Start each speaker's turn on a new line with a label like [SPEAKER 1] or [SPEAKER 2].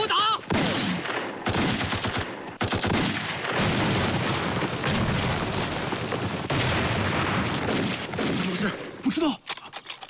[SPEAKER 1] 我打！
[SPEAKER 2] 怎么回事？不知道。